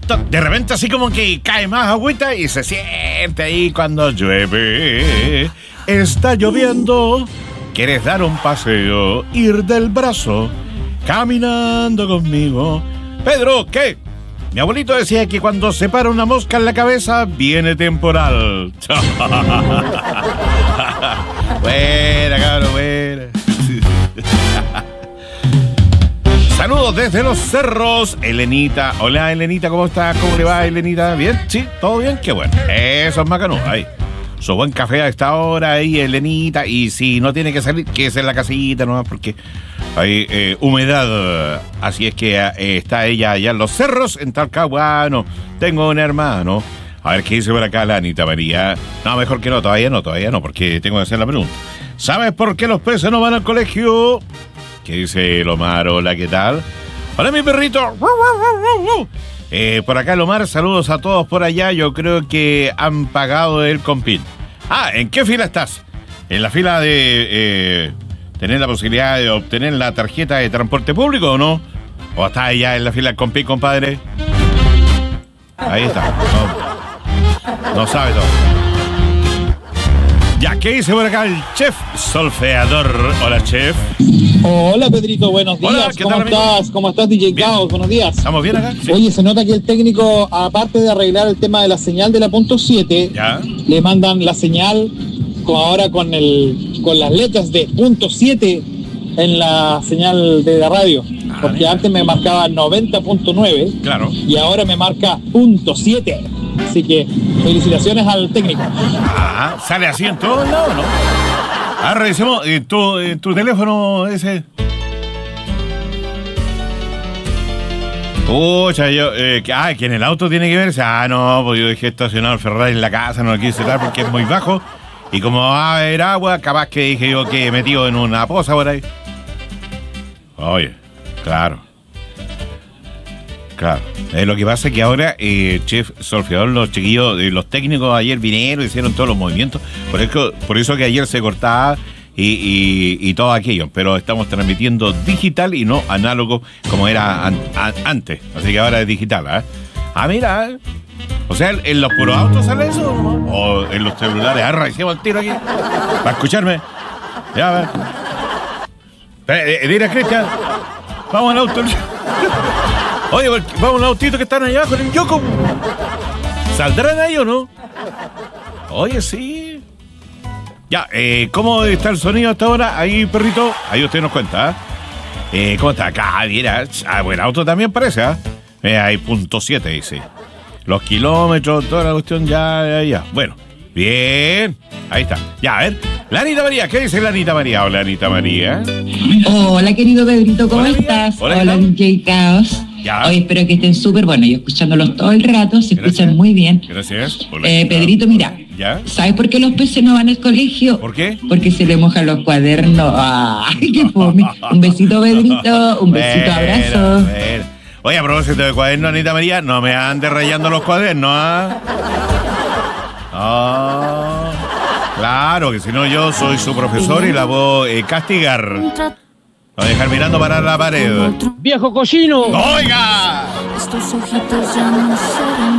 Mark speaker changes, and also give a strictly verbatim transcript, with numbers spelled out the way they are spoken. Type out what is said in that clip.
Speaker 1: to- de repente así como que cae más agüita y se siente ahí cuando llueve. Está lloviendo. ¿Quieres dar un paseo? Ir del brazo. Caminando conmigo. Pedro, ¿qué? Mi abuelito decía que cuando se para una mosca en la cabeza, viene temporal. Buena, cabrón, buena. Saludos desde los cerros, Elenita. Hola, Elenita, ¿cómo estás? ¿Cómo le va, Elenita? ¿Bien? ¿Sí? ¿Todo bien? Qué bueno. Eso es macanudo. Ahí. Su buen café a esta hora ahí, Elenita. Y si no tiene que salir, quédese en la casita nomás porque hay eh, humedad. Así es que eh, está ella allá en los cerros, en Talcahuano. Tengo un hermano. A ver, ¿qué dice por acá la Anita María? No, mejor que no, todavía no, todavía no, porque tengo que hacer la pregunta. ¿Sabes por qué los peces no van al colegio? ¿Qué dice Lomar? Hola, ¿qué tal? Hola, mi perrito. Eh, por acá, Lomar, saludos a todos por allá. Yo creo que han pagado el compin. Ah, ¿en qué fila estás? ¿En la fila de eh, tener la posibilidad de obtener la tarjeta de transporte público o no? ¿O estás allá en la fila del compin, compadre? Ahí está. No, no sabe todo. Ya, ¿qué dice por acá el chef solfeador? Hola, chef.
Speaker 2: Hola, Pedrito, buenos días.
Speaker 1: Hola, ¿qué
Speaker 2: ¿Cómo
Speaker 1: tal,
Speaker 2: estás?
Speaker 1: amigo?
Speaker 2: ¿Cómo estás, D J
Speaker 1: Bien.
Speaker 2: Caos? Buenos días.
Speaker 1: ¿Estamos bien acá? Sí.
Speaker 2: Oye, se nota que el técnico, aparte de arreglar el tema de la señal de la punto siete,
Speaker 1: Ya.
Speaker 2: le mandan la señal con ahora con el con las letras de punto siete en la señal de la radio.
Speaker 1: Ah,
Speaker 2: Porque
Speaker 1: mira.
Speaker 2: antes me marcaba noventa punto nueve
Speaker 1: Claro.
Speaker 2: y ahora me marca punto siete. Así que felicitaciones al técnico.
Speaker 1: Ah, ¿sale así en todos lados, no? Ah, revisemos eh, tu, eh, tu teléfono ese. Pucha, yo, eh, que, ah, que en el auto tiene que verse. Ah, no, pues yo dejé estacionado el Ferrari en la casa, no lo quise dar porque es muy bajo. Y como va a haber agua, capaz que dije yo que he metido en una poza por ahí. Oye, claro. Claro. Eh, lo que pasa es que ahora, eh, chef solfeador, los chiquillos, eh, los técnicos ayer vinieron, hicieron todos los movimientos. Por eso, por eso que ayer se cortaba y, y, y todo aquello. Pero estamos transmitiendo digital y no análogo como era an, an, antes. Así que ahora es digital, ¿eh? Ah, mira, ¿eh? O sea, ¿en los puros autos sale eso? ¿No? O en los celulares. Ah, revisemos el tiro aquí. Para escucharme. Ya, a ver. Espera, eh, Dile, Cristian. Vamos al auto. Oye, vamos a un autito que están allá abajo en el Yoko. ¿Saldrán ahí o no? Oye, sí. Ya, eh, ¿cómo está el sonido hasta ahora? Ahí, perrito. Ahí usted nos cuenta, ¿eh? Eh, ¿Cómo está acá? Mira, ah, buen auto también parece, ¿ah? ¿eh? Eh, hay punto siete, dice. Los kilómetros, toda la cuestión, ya, ya, ya. Bueno, bien. Ahí está. Ya, a ver. La Anita María, ¿qué dice la Anita María? Hola, Anita María.
Speaker 3: Hola, querido Pedrito, ¿cómo
Speaker 1: Hola, amiga.
Speaker 3: estás?
Speaker 1: Hola,
Speaker 3: Hola,
Speaker 1: ¿qué tal?
Speaker 3: D J Caos.
Speaker 1: Ya.
Speaker 3: Hoy espero que estén súper buenos. Yo escuchándolos todo el rato, se
Speaker 1: Gracias.
Speaker 3: escuchan muy bien.
Speaker 1: Gracias. Hola,
Speaker 3: Eh,
Speaker 1: ¿qué tal?
Speaker 3: Pedrito, mira,
Speaker 1: ¿Ya?
Speaker 3: ¿sabes por qué los peces no van al colegio?
Speaker 1: ¿Por qué?
Speaker 3: Porque se le mojan los cuadernos. ¡Ay, qué fome! Un besito, Pedrito, un besito,
Speaker 1: Bueno,
Speaker 3: abrazo.
Speaker 1: bueno. Oye, a propósito de cuaderno, Anita María, no me ande rayando los cuadernos, ¿ah? Ah, claro, que si no yo soy su profesor y la voy a eh, castigar. Voy a dejar mirando para la pared.
Speaker 2: ¡Viejo cochino!
Speaker 1: ¡Oiga!
Speaker 4: Estos ojitos ya no serán